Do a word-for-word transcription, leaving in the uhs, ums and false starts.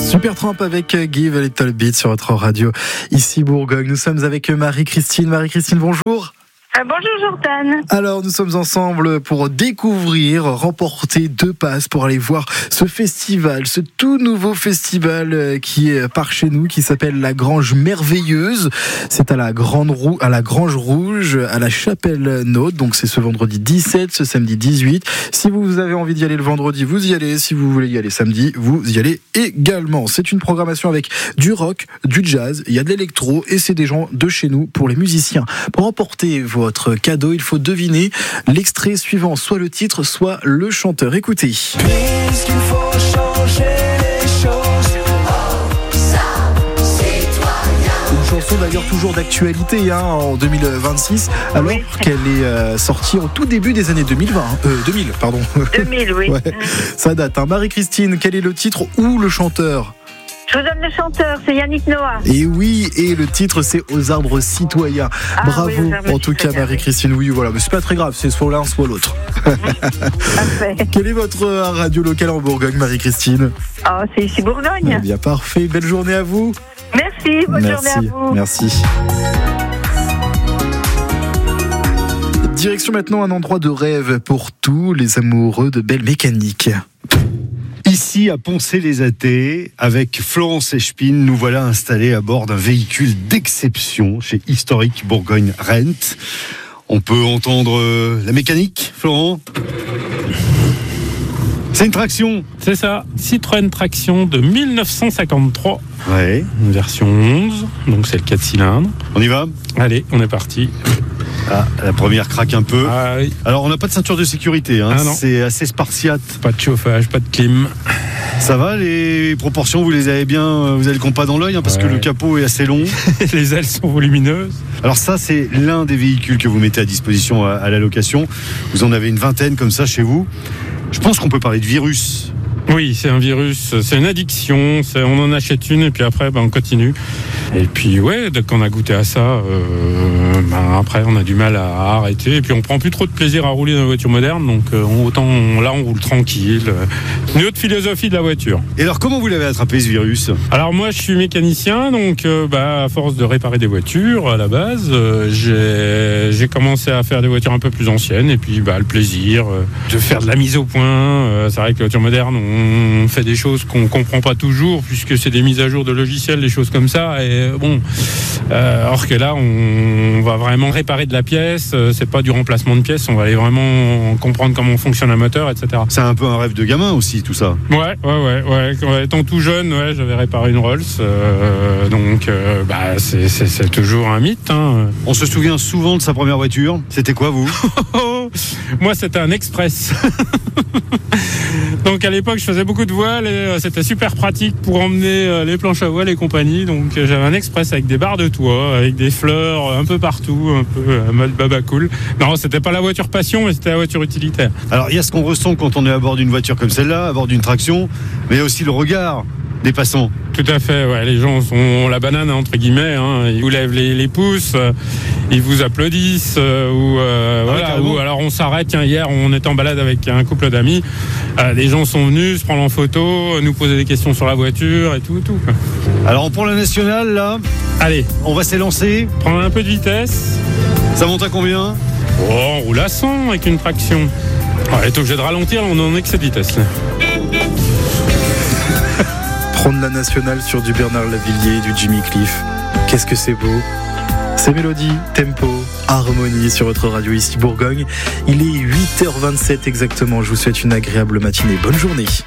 Supertramp avec Give a Little Bit sur votre radio, ici Bourgogne. Nous sommes avec Marie-Christine. Marie-Christine, bonjour. Euh, bonjour Jordan. Alors nous sommes ensemble pour découvrir, remporter deux passes pour aller voir ce festival, ce tout nouveau festival qui est par chez nous, qui s'appelle La Grange Merveilleuse. C'est à la Grande Roue, à la Grange Rouge, à la Chapelle Naude. Donc c'est ce vendredi dix-sept, ce samedi dix-huit. Si vous avez envie d'y aller le vendredi, vous y allez. Si vous voulez y aller samedi, vous y allez également. C'est une programmation avec du rock, du jazz, il y a de l'électro et c'est des gens de chez nous pour les musiciens. Pour remporter votre cadeau, il faut deviner l'extrait suivant, soit le titre, soit le chanteur. Écoutez. Puisqu'il faut changer les choses, oh, ça, citoyen. Une chanson d'ailleurs toujours d'actualité hein, en deux mille vingt-six, alors oui. qu'elle est euh, sortie au tout début des années deux mille vingt. Euh, deux mille, pardon. deux mille, oui. Ouais, ça date. Hein. Marie-Christine, quel est le titre ou le chanteur ? Je vous donne le chanteur, c'est Yannick Noah. Et oui, et le titre c'est Aux arbres citoyens. Ah, Bravo, oui, en tout cas Marie-Christine. Oui, voilà, mais c'est pas très grave, c'est soit l'un, soit l'autre. Parfait. Quelle est votre radio locale en Bourgogne, Marie-Christine ? Oh, c'est ici Bourgogne. Eh bien, parfait. Belle journée à vous. Merci, bonne merci, journée à vous. Merci. Direction maintenant un endroit de rêve pour tous les amoureux de belles mécaniques. Ici, à Poncé-les-Athées, avec Florence Echepine, nous voilà installés à bord d'un véhicule d'exception chez Historique Bourgogne Rent. On peut entendre la mécanique, Florent ? C'est une traction ? C'est ça, Citroën Traction de mille neuf cent cinquante-trois. Ouais. Une version onze, donc c'est le quatre cylindres. On y va ? Allez, on est parti. Ah, la première craque un peu. Ah, oui. Alors, on n'a pas de ceinture de sécurité, hein. Ah, non. C'est assez spartiate. Pas de chauffage, pas de clim. Ça va, les proportions, vous les avez bien, vous avez le compas dans l'œil, hein, parce ouais. que le capot est assez long. Les ailes sont volumineuses. Alors ça, c'est l'un des véhicules que vous mettez à disposition à, à la location. Vous en avez une vingtaine comme ça chez vous. Je pense qu'on peut parler de virus. Oui, c'est un virus, c'est une addiction, c'est, on en achète une et puis après ben, on continue. Et puis ouais, dès qu'on a goûté à ça, euh, ben, après on a du mal à arrêter. Et puis on prend plus trop de plaisir à rouler dans la voiture moderne, donc euh, autant on, là on roule tranquille. Une autre philosophie de la voiture. Et alors comment vous l'avez attrapé ce virus ? Alors moi je suis mécanicien, donc euh, bah, à force de réparer des voitures à la base, euh, j'ai, j'ai commencé à faire des voitures un peu plus anciennes et puis bah, le plaisir euh, de faire de la mise au point. Euh, c'est vrai que la voiture moderne, on On fait des choses qu'on ne comprend pas toujours, puisque c'est des mises à jour de logiciels, des choses comme ça. Et bon, euh, alors que là, on, on va vraiment réparer de la pièce. C'est pas du remplacement de pièces. On va aller vraiment comprendre comment fonctionne un moteur, et cetera. C'est un peu un rêve de gamin aussi, tout ça. Ouais, ouais, ouais. ouais. Quand, étant tout jeune, ouais, j'avais réparé une Rolls. Euh, donc, euh, bah, c'est, c'est, c'est toujours un mythe. Hein. On se souvient souvent de sa première voiture. C'était quoi, vous ? Moi, c'était un Express. Donc à l'époque, je faisais beaucoup de voiles et euh, c'était super pratique pour emmener euh, les planches à voile et compagnie. Donc euh, j'avais un Express avec des barres de toit, avec des fleurs un peu partout, un peu euh, mode baba cool. Non, c'était pas la voiture passion, mais c'était la voiture utilitaire. Alors il y a ce qu'on ressent quand on est à bord d'une voiture comme celle-là, à bord d'une traction, mais il y a aussi le regard des passants. Tout à fait, ouais. Les gens sont la banane entre guillemets, hein. Ils vous lèvent les, les pouces, euh, ils vous applaudissent, euh, ou, euh, ah, voilà, ou alors on s'arrête. Tiens, hier on était en balade avec un couple d'amis, euh, des gens sont venus se prendre en photo, nous poser des questions sur la voiture et tout, tout. Alors on prend la nationale là. Allez, on va s'élancer. Prendre un peu de vitesse. Ça monte à combien ? Oh, on roule à cent avec une traction. On est obligé de ralentir, on en excès de vitesse. Prendre la nationale sur du Bernard Lavilliers, du Jimmy Cliff. Qu'est-ce que c'est beau. C'est mélodie, tempo, harmonie sur votre radio ici Bourgogne. Il est huit heures vingt-sept exactement. Je vous souhaite une agréable matinée. Bonne journée.